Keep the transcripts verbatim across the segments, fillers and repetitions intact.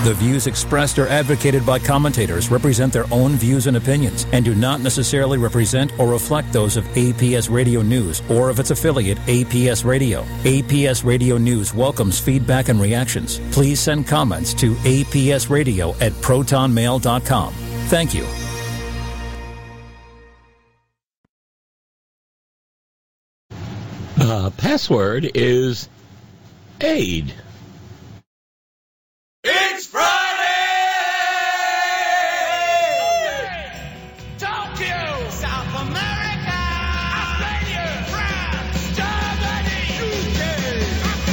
The views expressed or advocated by commentators represent their own views and opinions and do not necessarily represent or reflect those of A P S Radio News or of its affiliate A P S Radio. A P S Radio News welcomes feedback and reactions. Please send comments to A P S radio at proton mail dot com. Thank you. Uh, password is aid. It's Friday! Tokyo, South America, Australia, France, Germany, U K,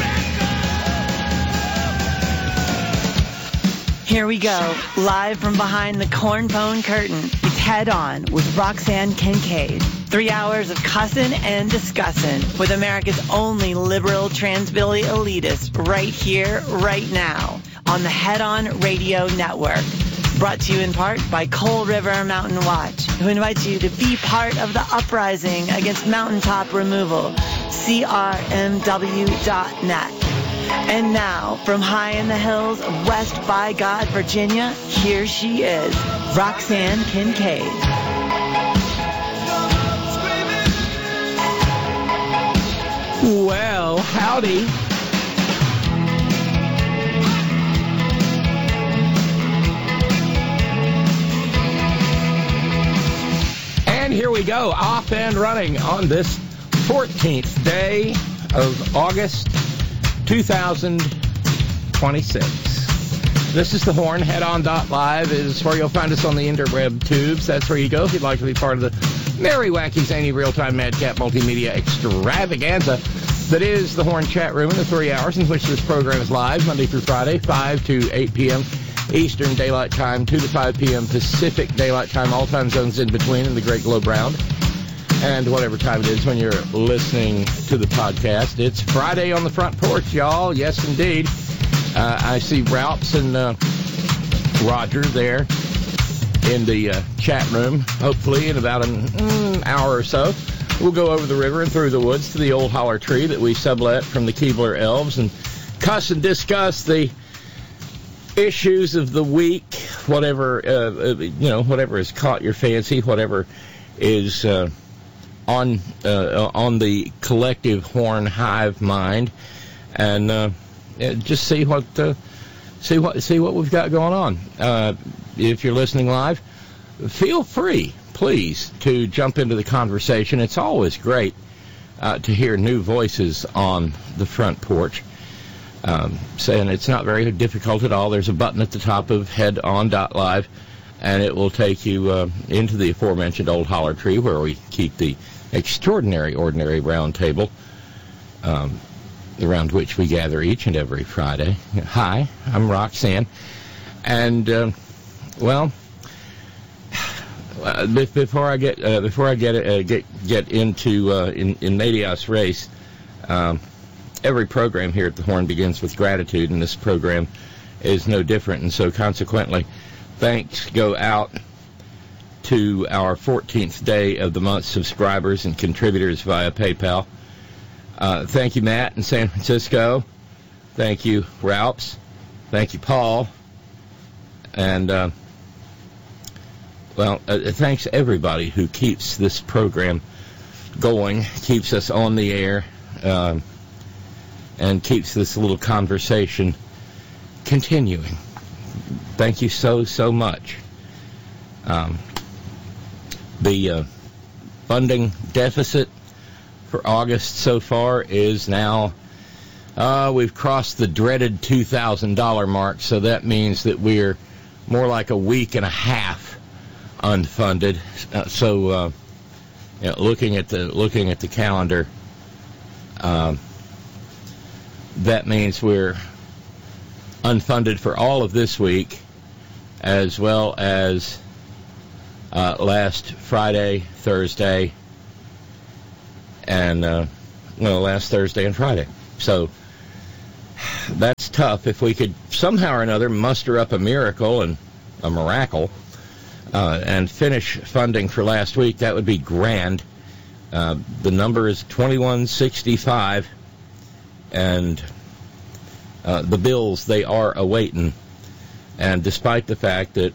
America! Here we go, live from behind the cornpone curtain. It's Head On with Roxanne Kincaid. Three hours of cussin' and discussin' with America's only liberal trans-billy elitist right here, right now on the Head On Radio Network. Brought to you in part by Coal River Mountain Watch, who invites you to be part of the uprising against mountaintop removal. C R M W dot net. And now, from high in the hills of West by God, Virginia, here she is, Roxanne Kincaid. Well, howdy. And here we go, off and running on this fourteenth day of August two thousand twenty-six. This is the Horn. Head On dot live is where you'll find us on the interweb tubes. That's where you go if you'd like to be part of the merry, wacky, zany, real-time, madcap multimedia extravaganza that is the Horn chat room in the three hours in which this program is live, Monday through Friday, five to eight p.m. Eastern Daylight Time, two to five p.m. Pacific Daylight Time, all time zones in between in the Great Globe Round. And whatever time it is when you're listening to the podcast, it's Friday on the front porch, y'all. Yes, indeed. Uh, I see Ralphs and uh, Roger there in the uh, chat room. Hopefully in about an mm, hour or so, we'll go over the river and through the woods to the old holler tree that we sublet from the Keebler Elves and cuss and discuss the issues of the week, whatever, uh, you know, whatever has caught your fancy, whatever is uh, on uh, on the collective Horn hive mind, and uh, just see what uh, see what see what we've got going on. Uh, if you're listening live, feel free, please, to jump into the conversation. It's always great uh, to hear new voices on the front porch. Um, saying it's not very difficult at all. There's a button at the top of Head On dot live, and it will take you uh, into the aforementioned old holler tree where we keep the extraordinary, ordinary round table um, around which we gather each and every Friday. Hi, I'm Roxanne, and uh, well, uh, before I get uh, before I get uh, get get into uh, in in medias res. Um, Every program here at the Horn begins with gratitude, and this program is no different. And so, consequently, thanks go out to our fourteenth day of the month subscribers and contributors via PayPal. Uh, thank you, Matt in San Francisco. Thank you, Ralphs. Thank you, Paul. And, uh, well, uh, thanks everybody who keeps this program going, keeps us on the air, uh, and keeps this little conversation continuing. Thank you so, so much. Um, the uh, funding deficit for August so far is now, uh, we've crossed the dreaded two thousand dollars mark, so that means that we're more like a week and a half unfunded. Uh, so, uh, you know, looking at the looking at the calendar, um, that means we're unfunded for all of this week, as well as uh, last Friday, Thursday, and, uh, well, last Thursday and Friday. So that's tough. If we could somehow or another muster up a miracle and a miracle uh, and finish funding for last week, that would be grand. Uh, the number is twenty-one sixty-five. And uh, the bills they are awaiting And despite the fact that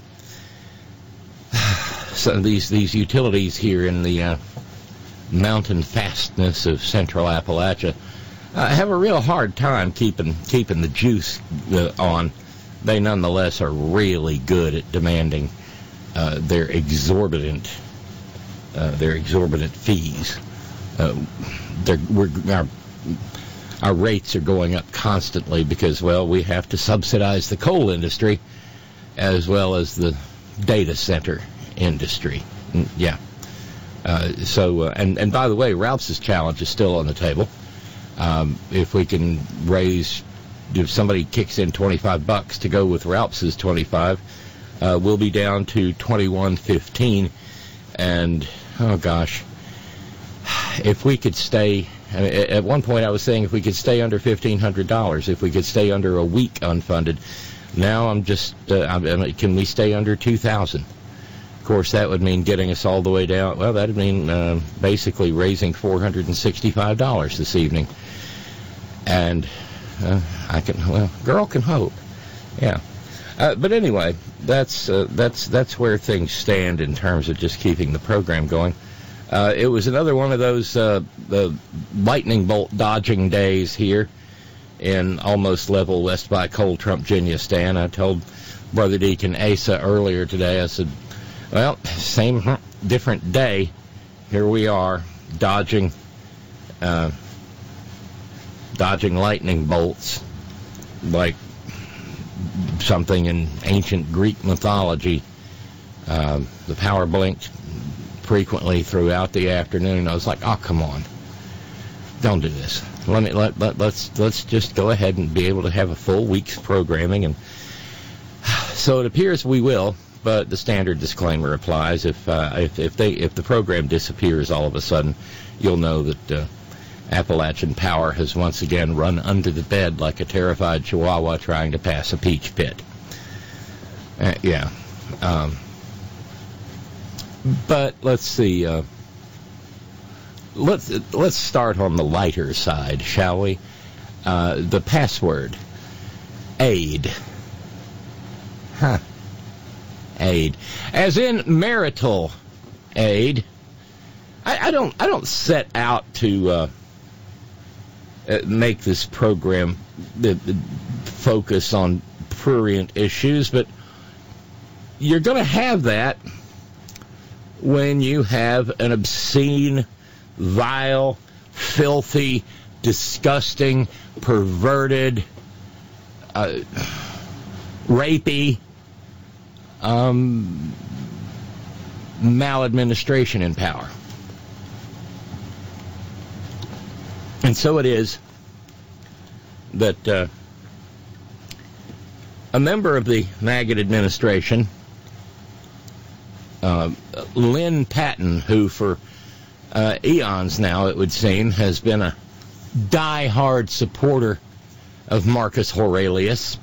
some of these, these utilities here in the uh, mountain fastness of central Appalachia uh, have a real hard time keeping keeping the juice uh, on, they nonetheless are really good at demanding uh, their exorbitant uh, their exorbitant fees. Uh, they're, we're, our, our rates are going up constantly because, well, we have to subsidize the coal industry as well as the data center industry. Yeah. Uh, so, uh, and, and by the way, Ralph's challenge is still on the table. Um, if we can raise, if somebody kicks in twenty-five bucks to go with Ralph's twenty-five, uh, we'll be down to twenty-one fifteen. And, oh gosh, if we could stay, I mean, at one point I was saying if we could stay under fifteen hundred dollars, if we could stay under a week unfunded. Now I'm just, uh, I mean, can we stay under two thousand? Of course, that would mean getting us all the way down. Well, that would mean uh, basically raising four hundred sixty-five dollars this evening. And uh, I can, well, girl can hope. Yeah. Uh, but anyway, that's uh, that's that's where things stand in terms of just keeping the program going. Uh, it was another one of those uh, the lightning bolt dodging days here in almost level West by Coal Trump Virginia, Stan. I told Brother Deacon Asa earlier today, I said, well, same different day. Here we are dodging uh, dodging lightning bolts like something in ancient Greek mythology. Uh, the power blinked frequently throughout the afternoon. I was like, oh, come on. Don't do this. Let me let, let let's let's just go ahead and be able to have a full week's programming. And so it appears we will, but the standard disclaimer applies. If uh, if if they if the program disappears all of a sudden, you'll know that uh, Appalachian Power has once again run under the bed like a terrified chihuahua trying to pass a peach pit. Uh, yeah. Um, but let's see. Uh, let's let's start on the lighter side, shall we? Uh, the password, aid. Huh. Aid, as in marital aid. I, I don't. I don't set out to uh, uh, make this program the, the focus on prurient issues, but you're going to have that when you have an obscene, vile, filthy, disgusting, perverted, uh, rapey, um, maladministration in power. And so it is that uh, a member of the Maggott administration, uh, Lynn Patton, who for uh, eons now, it would seem, has been a die-hard supporter of Marcus Aurelius.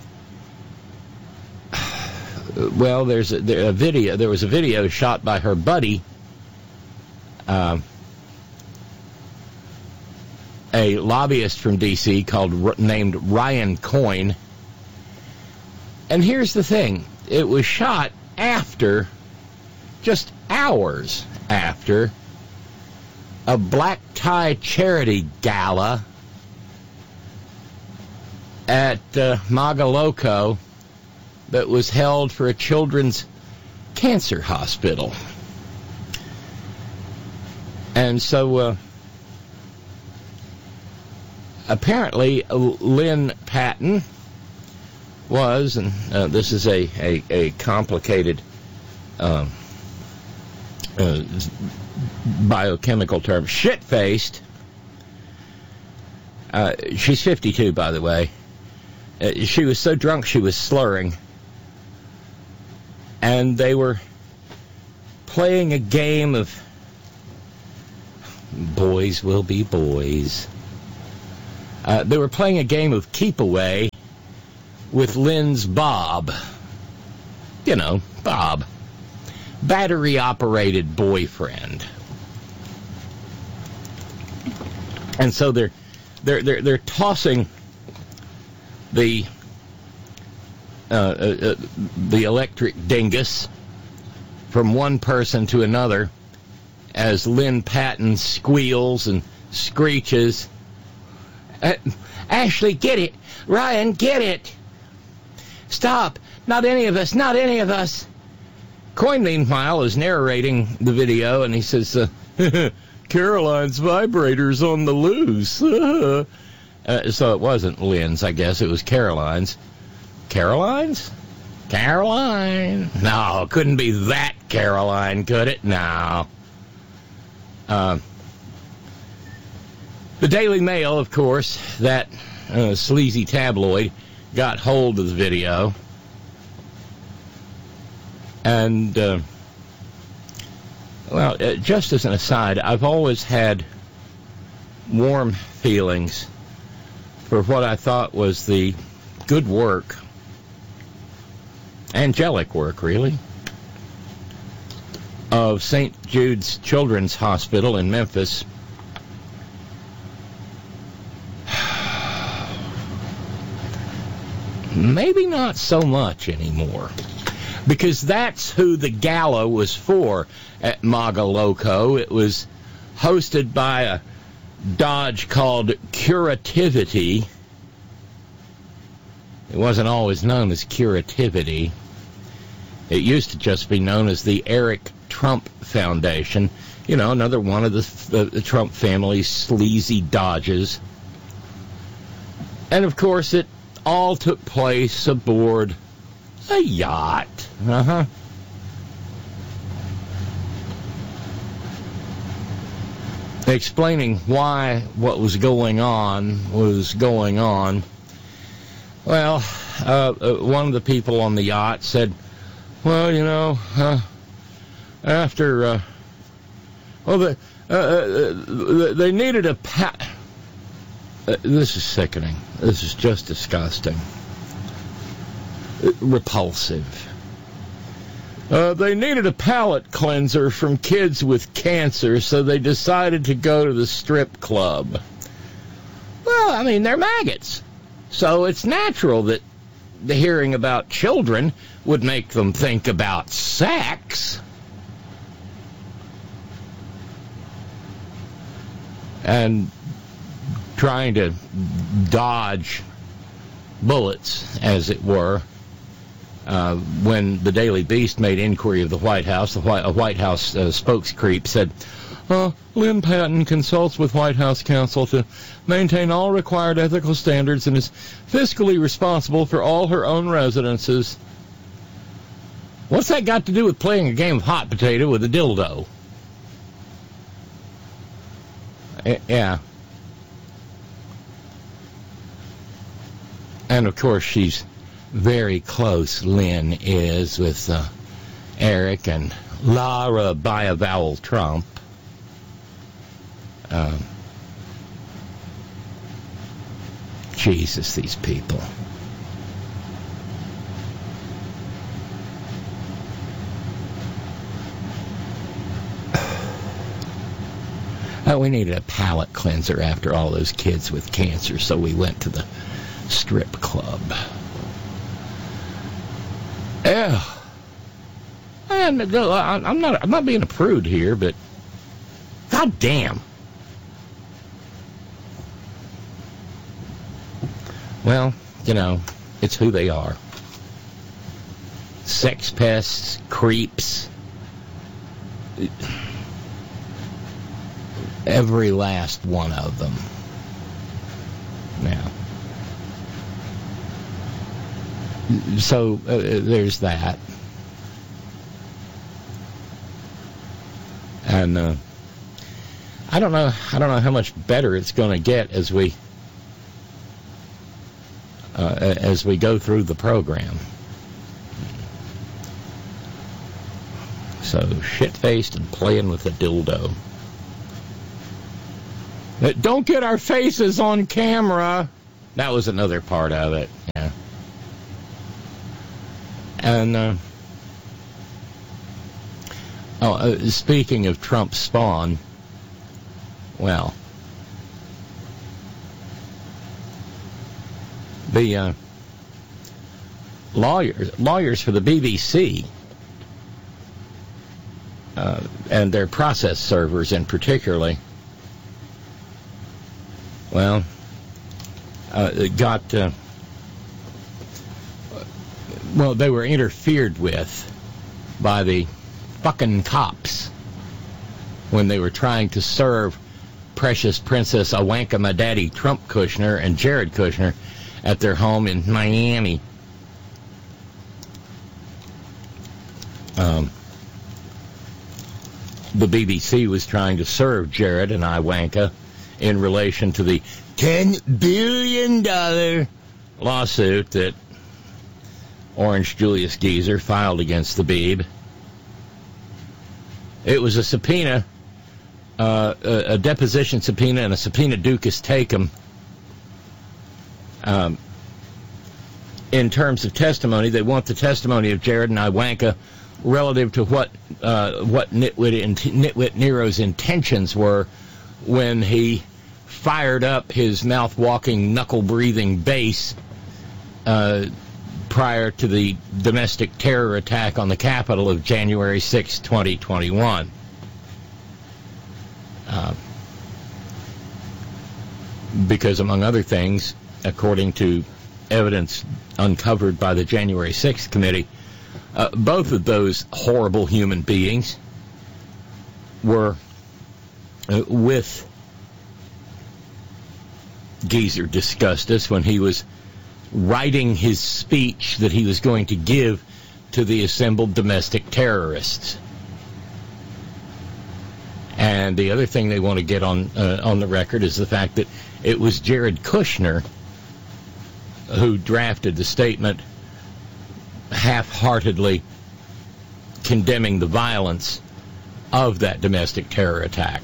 Well, there's a, there, a video. There was a video shot by her buddy, uh, a lobbyist from D C called named Ryan Coyne. And here's the thing: it was shot after, just hours after, a black tie charity gala at uh, Magaloco that was held for a children's cancer hospital. And so uh, apparently Lynn Patton was, and uh, this is a, a, a complicated um, uh, biochemical term, shit-faced. Uh, she's fifty-two, by the way. Uh, she was so drunk she was slurring. And they were playing a game of boys will be boys. Uh, they were playing a game of keep away with Lynn's Bob. You know, Bob. Battery-operated boyfriend. And so they're they're they're, they're tossing the uh, uh, the electric dingus from one person to another as Lynn Patton squeals and screeches. Uh, Ashley, get it. Ryan, get it. Stop. Not any of us. Not any of us. Coyne, meanwhile, is narrating the video, and he says, uh, Caroline's vibrator's on the loose. uh, so it wasn't Lynn's, I guess. It was Caroline's. Caroline's? Caroline. No, it couldn't be that Caroline, could it? No. Uh, the Daily Mail, of course, that uh, sleazy tabloid, got hold of the video. And, uh, well, uh, just as an aside, I've always had warm feelings for what I thought was the good work, angelic work, really, of Saint Jude's Children's Hospital in Memphis. Maybe not so much anymore, because that's who the gala was for at Maga Loco. It was hosted by a Dodge called Curativity. It wasn't always known as Curativity. It used to just be known as the Eric Trump Foundation. You know, another one of the, the, the Trump family's sleazy dodges. And, of course, it all took place aboard a yacht. Uh-huh. Explaining why what was going on was going on. Well, uh, uh, one of the people on the yacht said, well, you know, uh, after, uh, well, the, uh, uh, they needed a pa- uh, this is sickening. This is just disgusting. Repulsive. Uh, they needed a palate cleanser from kids with cancer, so they decided to go to the strip club. Well, I mean, they're maggots. So it's natural that the hearing about children would make them think about sex. And trying to dodge bullets, as it were. Uh, when the Daily Beast made inquiry of the White House, the White, a White House uh, spokescreep said, uh, Lynn Patton consults with White House counsel to maintain all required ethical standards and is fiscally responsible for all her own residences. What's that got to do with playing a game of hot potato with a dildo? Uh, yeah. And, of course, she's very close, Lynn is, with uh, Eric and Lara by a vowel Trump. Um, Jesus, these people. Oh, we needed a palate cleanser after all those kids with cancer, so we went to the strip club. Yeah. And I'm not I'm not being a prude here, but god damn. Well, you know, it's who they are. Sex pests, creeps. Every last one of them. Now. So uh, there's that. And uh, I don't know I don't know how much better it's going to get as we uh, as we go through the program. So shit-faced and playing with a dildo. But don't get our faces on camera. That was another part of it. Yeah. And uh, oh, uh, speaking of Trump spawn, well, the uh, lawyers, lawyers for the B B C, uh, and their process servers in particularly, well, uh, got, uh, well, they were interfered with by the fucking cops when they were trying to serve precious Princess Ivanka my daddy Trump Kushner and Jared Kushner at their home in Miami. Um, the B B C was trying to serve Jared and Ivanka in relation to the ten billion dollars lawsuit that Orange Julius Geezer filed against the Beeb. It was a subpoena, uh, a, a deposition subpoena and a subpoena ducus tecum. Um, in terms of testimony, they want the testimony of Jared and Ivanka relative to what uh, what Nitwit, Nitwit Nero's intentions were when he fired up his mouth-walking, knuckle-breathing base uh, prior to the domestic terror attack on the Capitol of January sixth, twenty twenty-one. Uh, because, among other things, according to evidence uncovered by the January sixth committee, uh, both of those horrible human beings were uh, with Geezer Disgustus when he was writing his speech that he was going to give to the assembled domestic terrorists. And the other thing they want to get on uh, on the record is the fact that it was Jared Kushner who drafted the statement half-heartedly condemning the violence of that domestic terror attack.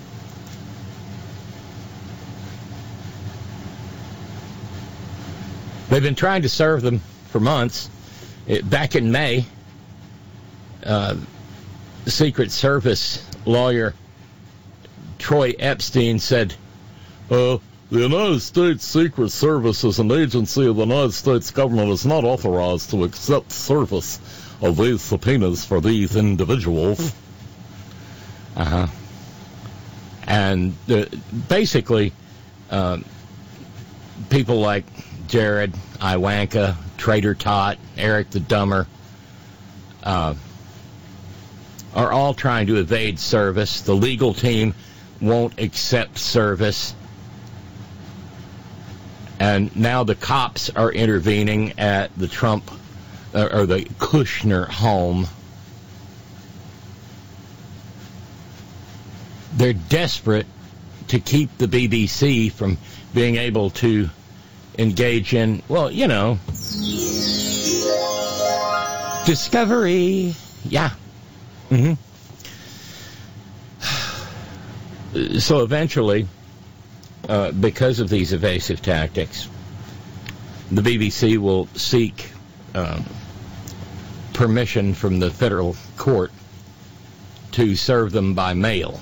They've been trying to serve them for months. It, back in May, uh, Secret Service lawyer Troy Epstein said, uh, the United States Secret Service as an agency of the United States government is not authorized to accept service of these subpoenas for these individuals. Uh-huh. And uh, basically, uh, people like Jared, Ivanka, Trader Tot, Eric the Dumber, uh, are all trying to evade service. The legal team won't accept service. And now the cops are intervening at the Trump, uh, or the Kushner home. They're desperate to keep the B B C from being able to engage in, well, you know, discovery. Yeah. Mm-hmm. So eventually, uh, because of these evasive tactics, the B B C will seek um, permission from the federal court to serve them by mail.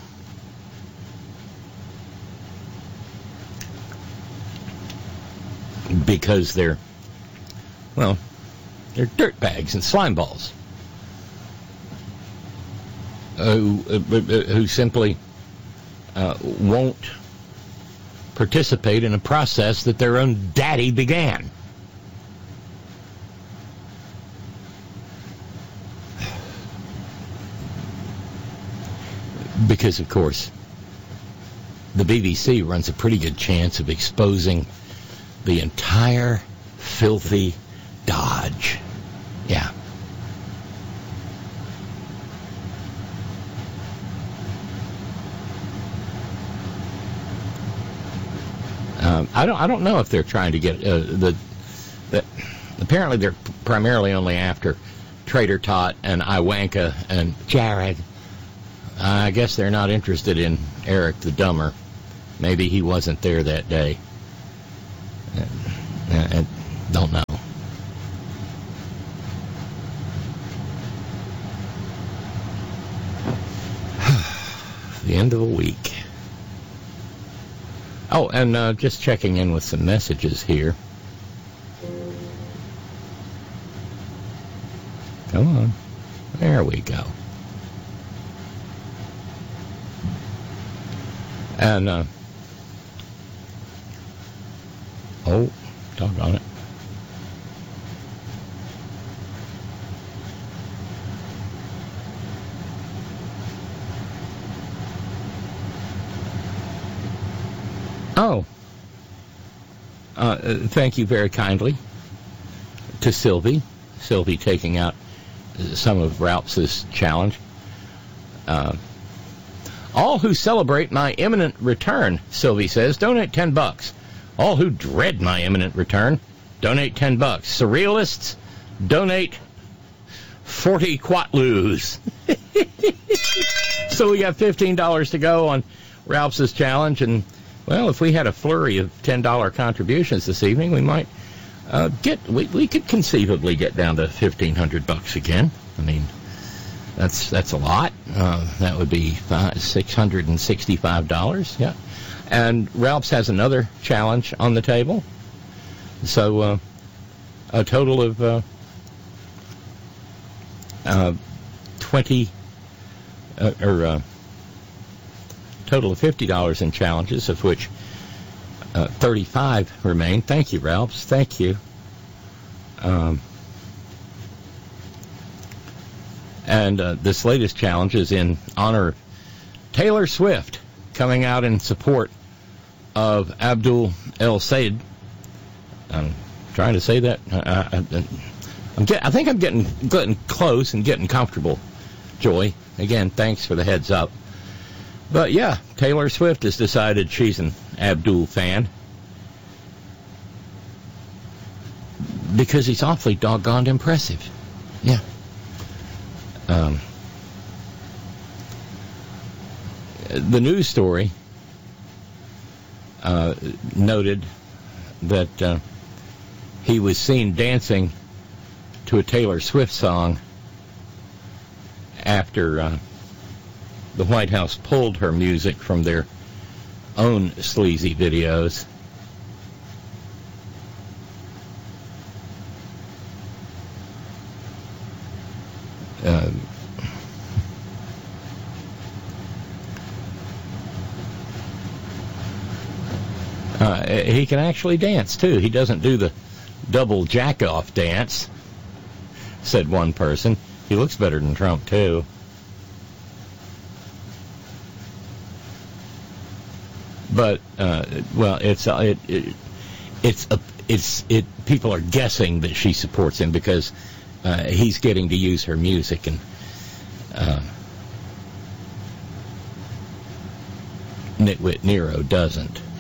Because they're, well, they're dirtbags and slimeballs uh, who, uh, who simply uh, won't participate in a process that their own daddy began. Because, of course, the B B C runs a pretty good chance of exposing the entire filthy dodge. Yeah. Um, I don't. I don't know if they're trying to get uh, the. the apparently, they're primarily only after Trader Tot and Ivanka and Jared. Uh, I guess they're not interested in Eric the Dumber. Maybe he wasn't there that day. I, I don't know. The end of a week. Oh, and uh, just checking in with some messages here. Come on. There we go. And, uh, oh, doggone it. Oh, uh, thank you very kindly to Sylvie. Sylvie taking out some of Ralph's challenge. Uh, all who celebrate my imminent return, Sylvie says, donate ten bucks. All who dread my imminent return, donate ten bucks. Surrealists, donate forty quatloos. So we got fifteen dollars to go on Ralph's challenge, and well, if we had a flurry of ten dollar contributions this evening, we might uh, get, we, we could conceivably get down to fifteen hundred bucks again. I mean, that's that's a lot. Uh, that would be six hundred sixty-five dollars, yeah. And Ralph's has another challenge on the table. So uh, a total of uh, uh, twenty, uh, or uh, total of fifty dollars in challenges, of which uh, thirty-five remain. Thank you, Ralphs. Thank you. Um, and uh, this latest challenge is in honor of Taylor Swift, coming out in support of Abdul El Sayed. I'm trying to say that. I, I, I'm get, I think I'm getting, getting close and getting comfortable, Joy. Again, thanks for the heads up. But yeah, Taylor Swift has decided she's an Abdul fan because he's awfully doggone impressive. Yeah. Um, the news story uh, noted that uh, he was seen dancing to a Taylor Swift song after uh, the White House pulled her music from their own sleazy videos. Uh, uh, he can actually dance, too. He doesn't do the double jack-off dance, said one person. He looks better than Trump, too. But uh, well, it's uh, it, it it's a, it's it. People are guessing that she supports him because uh, he's getting to use her music, and uh, Nitwit Nero doesn't.